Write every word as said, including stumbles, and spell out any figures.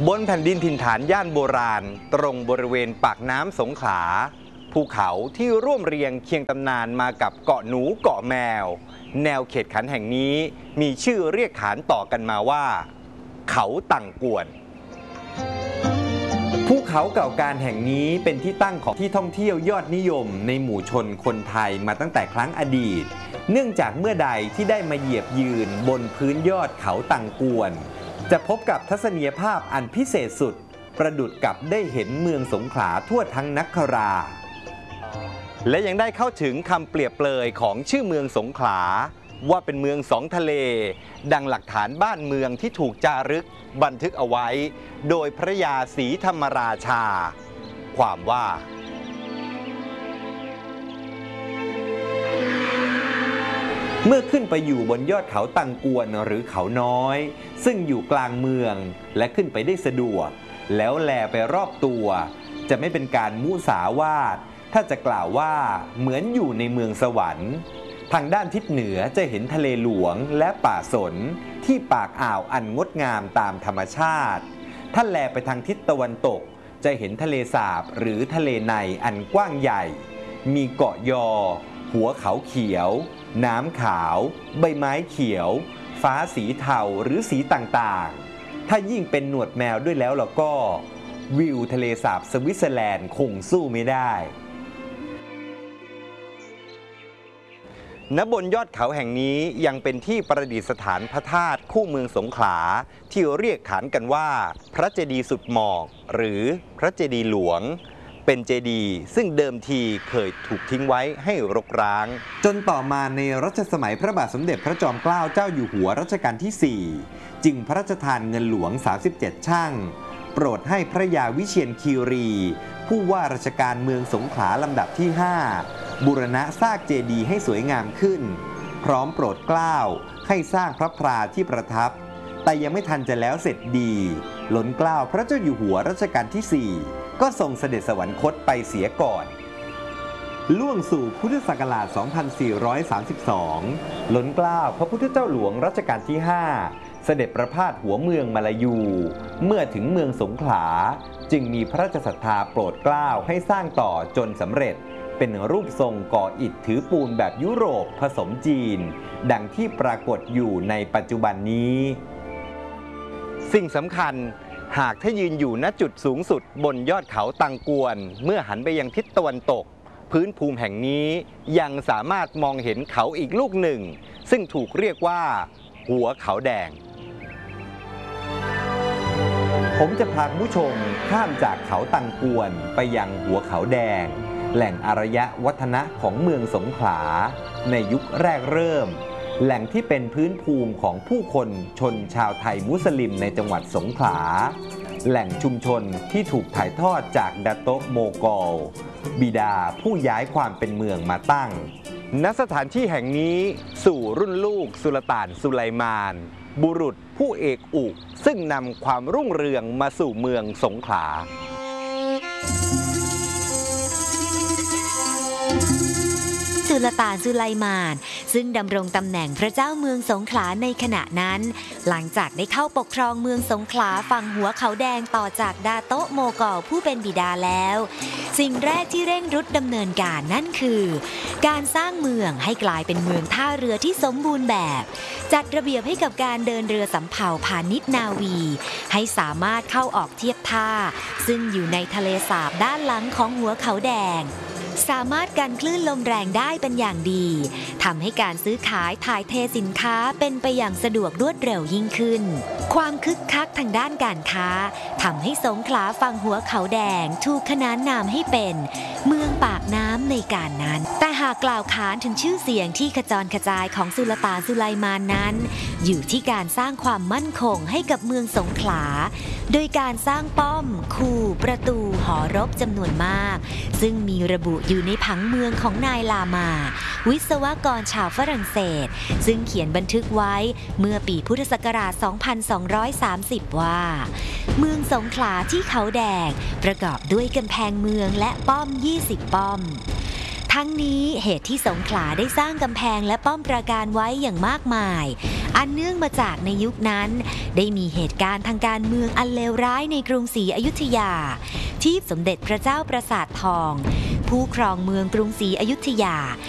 บนแผ่นดินถิ่นฐานย่านโบราณตรงบริเวณปากน้ำสงขลาภูเขาที่ร่วมเรียงเคียงตำนานมากับเกาะหนูเกาะแมวแนวเขตขันแห่งนี้มีชื่อเรียกขานต่อกันมาว่าเขาตังกวนภูเขาเก่าการแห่งนี้เป็นที่ตั้งของที่ท่องเที่ยวยอดนิยมในหมู่ชนคนไทยมาตั้งแต่ครั้งอดีตเนื่องจากเมื่อใดที่ได้มาเหยียบยืนบนพื้นยอดเขาตังกวนจะพบกับทัศนียภาพอันพิเศษสุดประดุจกับได้เห็นเมืองสงขลาทั่วทั้งนคราและยังได้เข้าถึงคำเปรียบเปรยของชื่อเมืองสงขลาว่าเป็นเมืองสองทะเลดังหลักฐานบ้านเมืองที่ถูกจารึกบันทึกเอาไว้โดยพระยาศรีธรรมราชาความว่าเมื่อขึ้นไปอยู่บนยอดเขาตังกวนหรือเขาน้อยซึ่งอยู่กลางเมืองและขึ้นไปได้สะดวกแล้วแลไปรอบตัวจะไม่เป็นการมุสาวาทถ้าจะกล่าวว่าเหมือนอยู่ในเมืองสวรรค์ทางด้านทิศเหนือจะเห็นทะเลหลวงและป่าสนที่ปากอ่าวอันงดงามตามธรรมชาติถ้าแลไปทางทิศตะวันตกจะเห็นทะเลสาบหรือทะเลในอันกว้างใหญ่มีเกาะยอหัวเขาเขียวน้ำขาวใบไม้เขียวฟ้าสีเทาหรือสีต่างๆถ้ายิ่งเป็นหนวดแมวด้วยแล้วล่ะก็วิวทะเลสาบสวิตเซอร์แลนด์คงสู้ไม่ได้ณบนยอดเขาแห่งนี้ยังเป็นที่ประดิษฐานพระธาตุคู่เมืองสงขลาที่เรียกขานกันว่าพระเจดีย์สุดหมอกหรือพระเจดีย์หลวงเป็นเจดีย์ซึ่งเดิมทีเคยถูกทิ้งไว้ให้รกร้างจนต่อมาในรัชสมัยพระบาทสมเด็จพระจอมเกล้าเจ้าอยู่หัวรัชกาลที่สี่จึงพระราชทานเงินหลวงสามสิบเจ็ดช่างโปรดให้พระยาวิเชียรคีรีผู้ว่าราชการเมืองสงขลาลำดับที่ห้าบูรณะสร้างเจดีย์ให้สวยงามขึ้นพร้อมโปรดเกล้าให้สร้างพระพราที่ประทับแต่ยังไม่ทันจะแล้วเสร็จดีล้นเกล้าพระเจ้าอยู่หัวรัชกาลที่สี่ก็ทรงเสด็จสวรรคตไปเสียก่อนล่วงสู่พุทธศักราช สองพันสี่ร้อยสามสิบสอง ล้นเกล้าพระพุทธเจ้าหลวงรัชกาลที่ห้าเสด็จประพาสหัวเมืองมาลายูเมื่อถึงเมืองสงขลาจึงมีพระราชศรัทธาโปรดเกล้าให้สร้างต่อจนสำเร็จเป็นรูปทรงก่ออิฐถือปูนแบบยุโรปผสมจีนดังที่ปรากฏอยู่ในปัจจุบันนี้สิ่งสำคัญหากถ้ายืนอยู่ณจุดสูงสุดบนยอดเขาตังกวนเมื่อหันไปยังทิศตะวันตกพื้นภูมิแห่งนี้ยังสามารถมองเห็นเขาอีกลูกหนึ่งซึ่งถูกเรียกว่าหัวเขาแดงผมจะพาผู้ชมข้ามจากเขาตังกวนไปยังหัวเขาแดงแหล่งอารยวัฒนะของเมืองสงขลาในยุคแรกเริ่มแหล่งที่เป็นพื้นภูมิของผู้คนชนชาวไทยมุสลิมในจังหวัดสงขลาแหล่งชุมชนที่ถูกถ่ายทอดจากดาโตะโมกอลบิดาผู้ย้ายความเป็นเมืองมาตั้งณสถานที่แห่งนี้สู่รุ่นลูกสุลต่านสุไลมานบุรุษผู้เอกอุซึ่งนำความรุ่งเรืองมาสู่เมืองสงขลาสุลต่านสุไลมานซึ่งดำรงตำแหน่งพระเจ้าเมืองสงขลาในขณะนั้นหลังจากได้เข้าปกครองเมืองสงขลาฝั่งหัวเขาแดงต่อจากดาโตะโมกอลผู้เป็นบิดาแล้วสิ่งแรกที่เร่งรุดดำเนินการนั่นคือการสร้างเมืองให้กลายเป็นเมืองท่าเรือที่สมบูรณ์แบบจัดระเบียบให้กับการเดินเรือสำเภาพาณิชย์นาวีให้สามารถเข้าออกเทียบท่าซึ่งอยู่ในทะเลสาบด้านหลังของหัวเขาแดงสามารถกันคลื่นลมแรงได้เป็นอย่างดีทำให้การซื้อขายถ่ายเทสินค้าเป็นไปอย่างสะดวกรวดเร็วยิ่งขึ้นความคึกคักทางด้านการค้าทำให้สงขลาฝั่งหัวเขาแดงถูกขนานนามให้เป็นเมืองปากน้ำในการนั้นแต่หากกล่าวขานถึงชื่อเสียงที่ขจรกระจายของสุลต่านสุไลมานนั้นอยู่ที่การสร้างความมั่นคงให้กับเมืองสงขลาโดยการสร้างป้อมคูประตูหอรบจำนวนมากซึ่งมีระบุอยู่ในผังเมืองของนายลามาวิศวกรชาวฝรั่งเศสซึ่งเขียนบันทึกไว้เมื่อปีพุทธศักราช สองพันสองร้อยสามสิบ ว่าเมืองสงขลาที่เขาแดงประกอบด้วยกำแพงเมืองและป้อมยี่สิบป้อมททั้งนี้เหตุที่สงขลาได้สร้างกำแพงและป้อมปราการไว้อย่างมากมาย อันเนื่องมาจากในยุคนั้นได้มีเหตุการณ์ทางการเมืองอันเลวร้ายในกรุงศรีอยุธยาที่สมเด็จพระเจ้าปราสาททองผู้ครองเมืองกรุงศรีอยุธยา